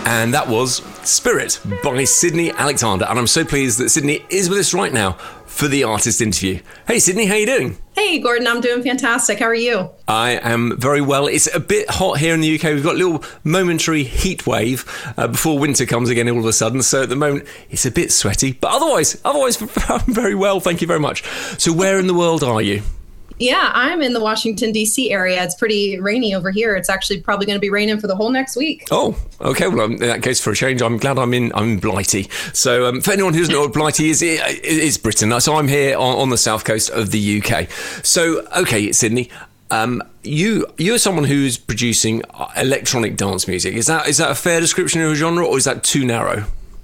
And that was Spirit by Sydney Alexander. And I'm so pleased that Sydney is with us right now for the artist interview. Hey, Sydney, how you doing? Hey, Gordon, I'm doing fantastic. How are you? I am very well. It's a bit hot here in the UK. We've got a little momentary heat wave before winter comes again all of a sudden. So at the moment, it's a bit sweaty. But otherwise, I'm very well. Thank you very much. So where in the world are you? Yeah, I'm in the Washington, D.C. area. It's pretty rainy over here. It's actually probably going to be raining for the whole next week. Oh, okay. Well, in that case, for a change, I'm glad I'm in Blighty. So for anyone who doesn't know what Blighty is, it's Britain. So I'm here on the south coast of the UK. So, okay, Sydney, you're someone who's producing electronic dance music. Is that a fair description of a genre, or is that too narrow?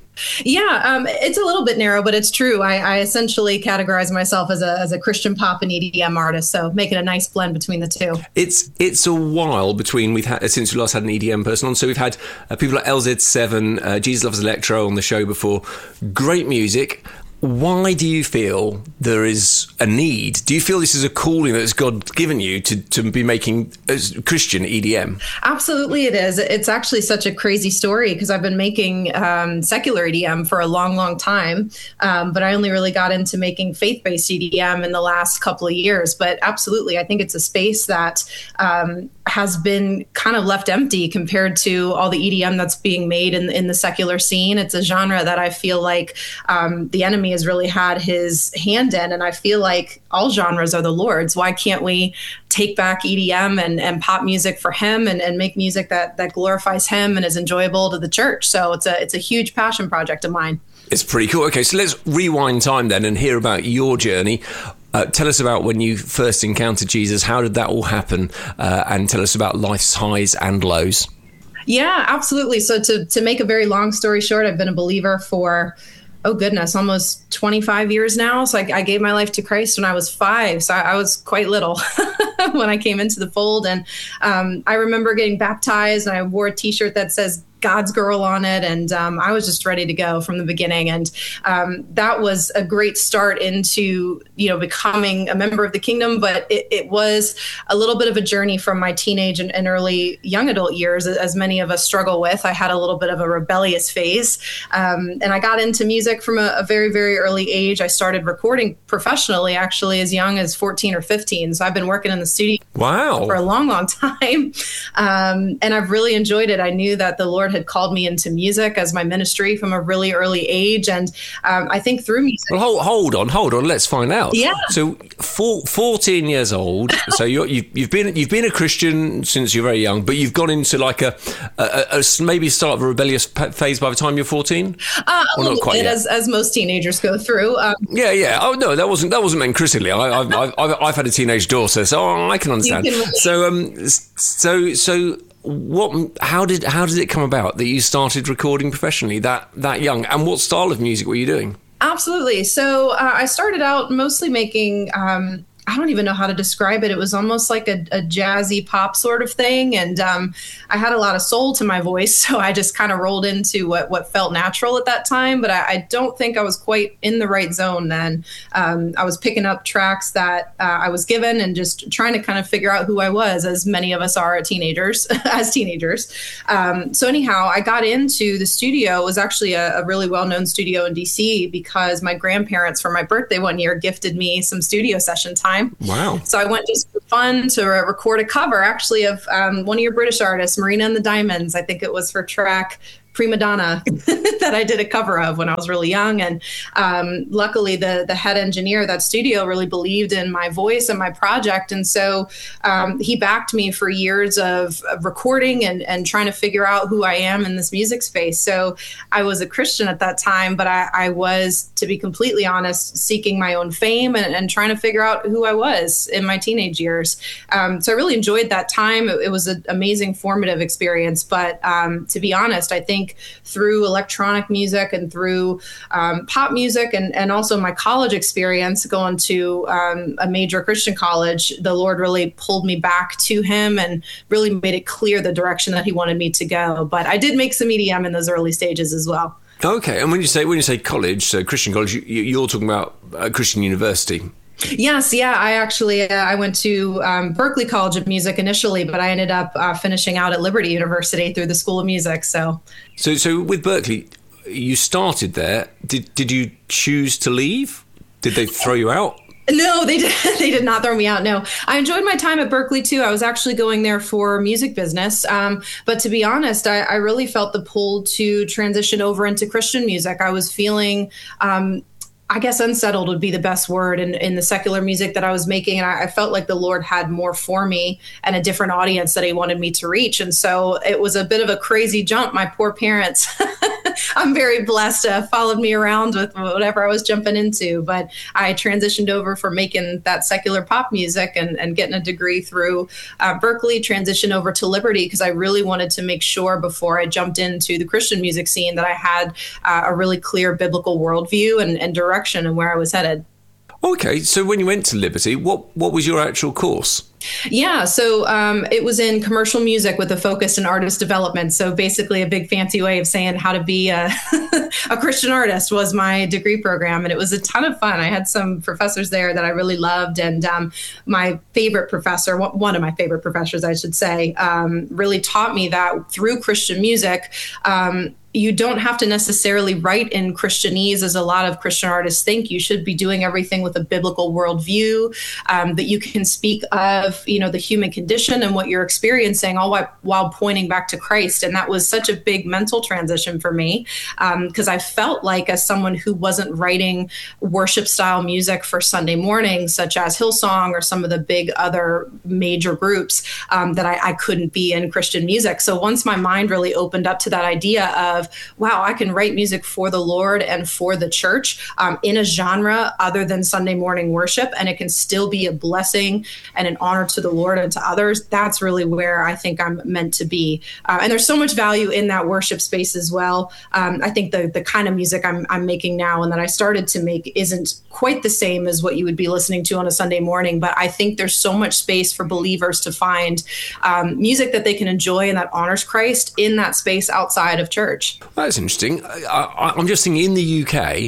Yeah, it's a little bit narrow, but it's true. I essentially categorize myself as a Christian pop and EDM artist, so making a nice blend between the two. It's a while between since we last had an EDM person on. So we've had people like LZ7, Jesus Loves Electro on the show before. Great music. Why do you feel there is a need? Do you feel this is a calling that God given you to be making Christian EDM? Absolutely it is. It's actually such a crazy story because I've been making secular EDM for a long, long time. But I only really got into making faith-based EDM in the last couple of years. But absolutely, I think it's a space that has been kind of left empty compared to all the EDM that's being made in the secular scene. It's a genre that I feel like the enemy has really had his hand in. And I feel like all genres are the Lord's. Why can't we take back EDM and pop music for him and make music that glorifies him and is enjoyable to the church? So it's a huge passion project of mine. It's pretty cool. Okay, so let's rewind time then and hear about your journey. Tell us about when you first encountered Jesus. How did that all happen? And tell us about life's highs and lows. Yeah, absolutely. So to make a very long story short, I've been a believer for almost 25 years now. So I gave my life to Christ when I was 5. So I was quite little when I came into the fold. And I remember getting baptized, and I wore a T-shirt that says God's girl on it. And I was just ready to go from the beginning. And that was a great start into, becoming a member of the kingdom. But it was a little bit of a journey from my teenage and early young adult years, as many of us struggle with. I had a little bit of a rebellious phase. And I got into music from a very, very early age. I started recording professionally, actually, as young as 14 or 15. So I've been working in the studio for a long, long time. And I've really enjoyed it. I knew that the Lord had called me into music as my ministry from a really early age. And I think through music... Well, hold on. Let's find out. Yeah. So 14 years old. So you've been a Christian since you're very young, but you've gone into like a maybe start of a rebellious phase by the time you're 14? A little bit, as most teenagers go through. Yeah. Oh, no, that wasn't meant critically. I've had a teenage daughter, so I can understand. So how did it come about that you started recording professionally that young, and what style of music were you doing? Absolutely. So I started out mostly making I don't even know how to describe it. It was almost like a jazzy pop sort of thing. And I had a lot of soul to my voice. So I just kind of rolled into what felt natural at that time. But I don't think I was quite in the right zone then. I was picking up tracks that I was given and just trying to kind of figure out who I was, as many of us are as teenagers. So anyhow, I got into the studio. It was actually a really well-known studio in DC because my grandparents, for my birthday one year, gifted me some studio session time. Wow. So I went just for fun to record a cover, actually, of one of your British artists, Marina and the Diamonds. I think it was her track Prima Donna that I did a cover of when I was really young. And luckily, the head engineer of that studio really believed in my voice and my project. And so he backed me for years of recording and trying to figure out who I am in this music space. So I was a Christian at that time, but I was, to be completely honest, seeking my own fame and trying to figure out who I was in my teenage years. So I really enjoyed that time. It was an amazing formative experience. But to be honest, I think through electronic music and through pop music and also my college experience going to a major Christian college, the Lord really pulled me back to him and really made it clear the direction that he wanted me to go. But I did make some EDM in those early stages as well. Okay, and when you say college, so Christian college, you're talking about a Christian university. Yes, yeah. I actually I went to Berklee College of Music initially, but I ended up finishing out at Liberty University through the School of Music. So with Berklee, you started there. Did you choose to leave? Did they throw you out? No, they did. They did not throw me out. No, I enjoyed my time at Berklee too. I was actually going there for music business. But to be honest, I really felt the pull to transition over into Christian music. I was feeling, I guess unsettled would be the best word in the secular music that I was making. And I felt like the Lord had more for me and a different audience that he wanted me to reach. And so it was a bit of a crazy jump. My poor parents, I'm very blessed, followed me around with whatever I was jumping into. But I transitioned over from making that secular pop music and getting a degree through Berklee, transitioned over to Liberty because I really wanted to make sure before I jumped into the Christian music scene that I had a really clear biblical worldview and direction and where I was headed. Okay, so when you went to Liberty, what was your actual course? Yeah, so it was in commercial music with a focus in artist development. So basically a big fancy way of saying how to be a Christian artist was my degree program. And it was a ton of fun. I had some professors there that I really loved. And my favorite professor, one of my favorite professors, I should say, really taught me that through Christian music, you don't have to necessarily write in Christianese as a lot of Christian artists think. You should be doing everything with a biblical worldview, that you can speak of, the human condition and what you're experiencing all while pointing back to Christ. And that was such a big mental transition for me, because I felt like as someone who wasn't writing worship style music for Sunday morning, such as Hillsong or some of the big other major groups, that I couldn't be in Christian music. So once my mind really opened up to that idea of, wow, I can write music for the Lord and for the church in a genre other than Sunday morning worship, and it can still be a blessing and an honor to the Lord and to others. That's really where I think I'm meant to be. And there's so much value in that worship space as well. I think the kind of music I'm making now and that I started to make isn't quite the same as what you would be listening to on a Sunday morning, but I think there's so much space for believers to find music that they can enjoy and that honors Christ in that space outside of church. That's interesting. I'm just thinking in the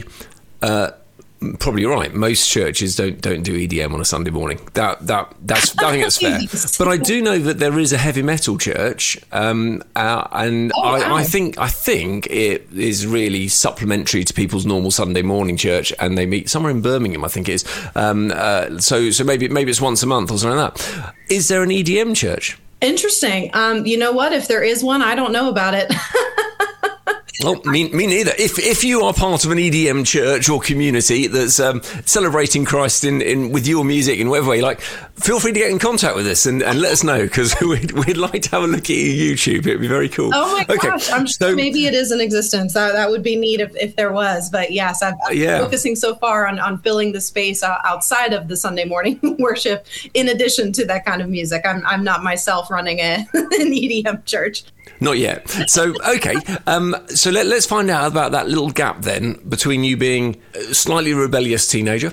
UK, probably you're right. Most churches don't do EDM on a Sunday morning. That's I think that's fair. But I do know that there is a heavy metal church, and wow. I think it is really supplementary to people's normal Sunday morning church, and they meet somewhere in Birmingham, I think it is. So maybe it's once a month or something like that. Is there an EDM church? Interesting. You know what? If there is one, I don't know about it. Well, me neither. If you are part of an EDM church or community that's celebrating Christ in with your music in whatever way, like, feel free to get in contact with us and let us know, because we'd like to have a look at your YouTube. It'd be very cool. Oh my gosh, I'm sure maybe it is in existence. That would be neat if there was. But yes, I'm focusing so far on filling the space outside of the Sunday morning worship. In addition to that kind of music, I'm not myself running an EDM church. Not yet. So, okay. So let's find out about that little gap then between you being a slightly rebellious teenager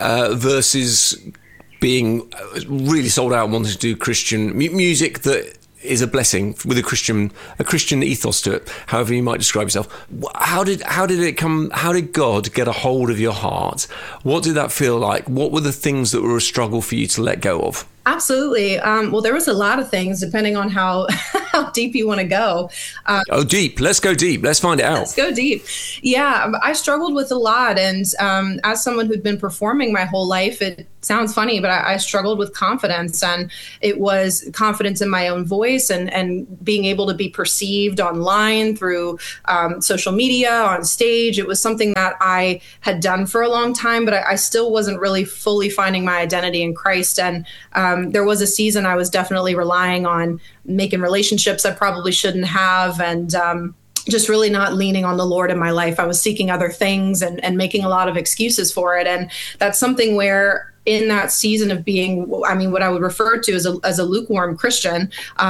versus being really sold out and wanting to do Christian music that is a blessing with a Christian ethos to it, however you might describe yourself. How did it come? How did God get a hold of your heart? What did that feel like? What were the things that were a struggle for you to let go of? Absolutely. Well, there was a lot of things depending on how deep you want to go. Deep. Let's go deep. Let's find it out. Let's go deep. Yeah, I struggled with a lot. And as someone who'd been performing my whole life, it sounds funny, but I struggled with confidence. And it was confidence in my own voice and being able to be perceived online through social media, on stage. It was something that I had done for a long time, but I still wasn't really fully finding my identity in Christ. And there was a season I was definitely relying on making relationships I probably shouldn't have, and just really not leaning on the Lord in my life. I was seeking other things and making a lot of excuses for it. And that's something where in that season of being, what I would refer to as a lukewarm Christian,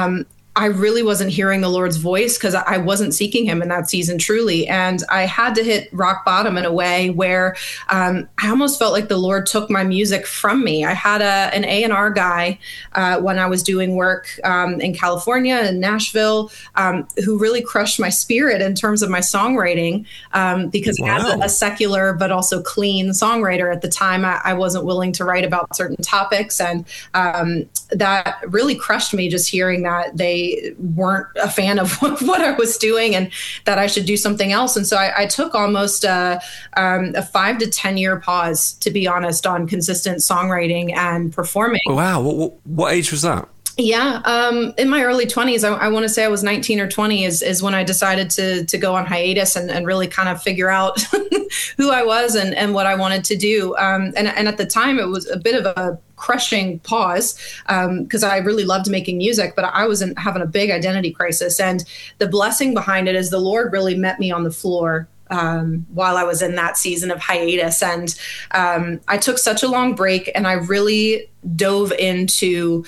I really wasn't hearing the Lord's voice because I wasn't seeking him in that season truly. And I had to hit rock bottom in a way where I almost felt like the Lord took my music from me. I had an A&R guy when I was doing work in California and Nashville who really crushed my spirit in terms of my songwriting because as a secular but also clean songwriter at the time, I wasn't willing to write about certain topics. And that really crushed me, just hearing that they weren't a fan of what I was doing and that I should do something else. And so I took almost a 5 to 10 year pause, to be honest, on consistent songwriting and performing. Wow. What age was that? Yeah. In my early 20s, I want to say I was 19 or 20 is when I decided to go on hiatus and really kind of figure out who I was and what I wanted to do. And at the time, it was a bit of a crushing pause because I really loved making music, but I was having a big identity crisis. And the blessing behind it is the Lord really met me on the floor while I was in that season of hiatus. And I took such a long break and I really dove into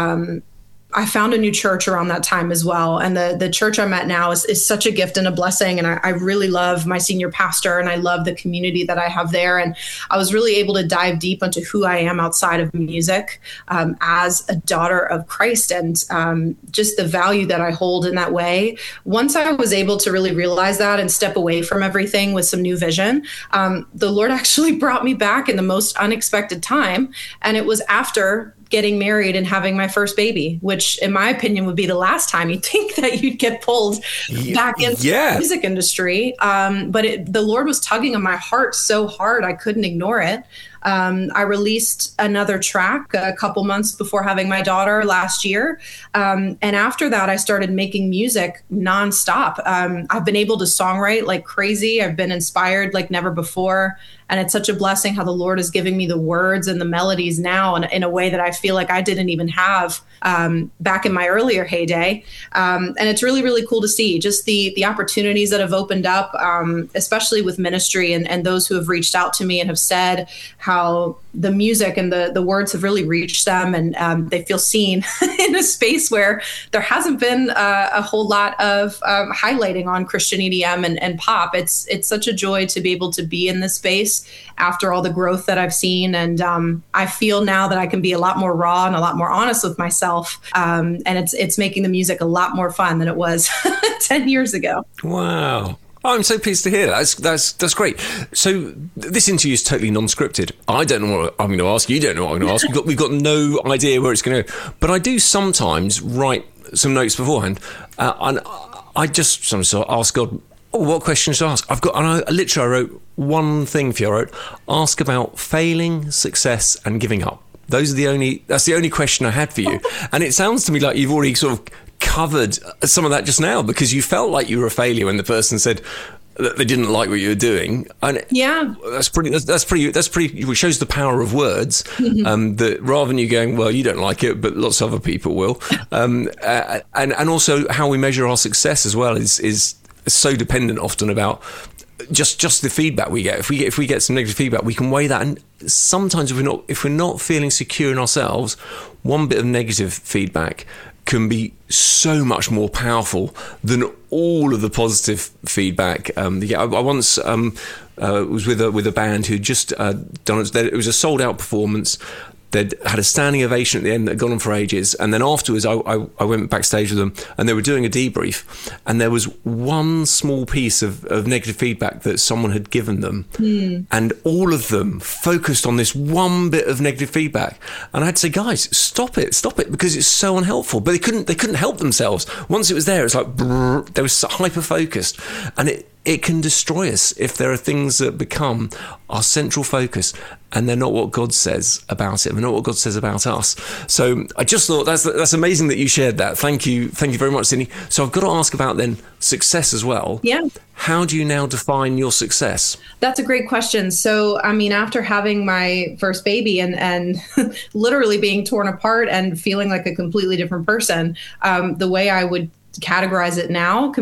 I found a new church around that time as well. And the church I'm at now is such a gift and a blessing. And I really love my senior pastor and I love the community that I have there. And I was really able to dive deep into who I am outside of music as a daughter of Christ and just the value that I hold in that way. Once I was able to really realize that and step away from everything with some new vision, the Lord actually brought me back in the most unexpected time. And it was after getting married and having my first baby, which in my opinion would be the last time you'd think that you'd get pulled back into the music industry. But the Lord was tugging on my heart so hard I couldn't ignore it. I released another track a couple months before having my daughter last year. And after that, I started making music nonstop. I've been able to songwrite like crazy. I've been inspired like never before. And it's such a blessing how the Lord is giving me the words and the melodies now in a way that I feel like I didn't even have back in my earlier heyday. And it's really, really cool to see just the opportunities that have opened up, especially with ministry and those who have reached out to me and have said how the music and the words have really reached them and they feel seen in a space where there hasn't been a whole lot of highlighting on Christian EDM and pop. It's such a joy to be able to be in this space after all the growth that I've seen. And I feel now that I can be a lot more raw and a lot more honest with myself. And it's making the music a lot more fun than it was 10 years ago. Wow. I'm so pleased to hear that. That's great. So this interview is totally non-scripted. I don't know what I'm going to ask. You don't know what I'm going to ask. We've got no idea where it's going to go. But I do sometimes write some notes beforehand. And I just sometimes ask God, what questions to ask? I wrote one thing for you. I wrote, ask about failing, success, and giving up. That's the only question I had for you. And it sounds to me like you've already sort of covered some of that just now because you felt like you were a failure when the person said that they didn't like what you were doing. And yeah, that's pretty. It shows the power of words. That rather than you going, well, you don't like it, but lots of other people will. And also how we measure our success as well is so dependent often about just the feedback we get. If we get some negative feedback, we can weigh that. And sometimes if we're not feeling secure in ourselves, one bit of negative feedback can be so much more powerful than all of the positive feedback. I once was with a band who just done it. It was a sold out performance. They'd had a standing ovation at the end that had gone on for ages. And then afterwards, I went backstage with them and they were doing a debrief. And there was one small piece of negative feedback that someone had given them. And all of them focused on this one bit of negative feedback. And I had to say, guys, stop it, because it's so unhelpful. But they couldn't help themselves. Once it was there, it's like, brrr, they were so hyper-focused. And it can destroy us if there are things that become our central focus and they're not what God says about it, and they're not what God says about us. So I just thought that's amazing that you shared that. Thank you very much, Sydney. So I've got to ask about then success as well. Yeah. How do you now define your success? That's a great question. So, I mean, after having my first baby and literally being torn apart and feeling like a completely different person, the way I would categorize it now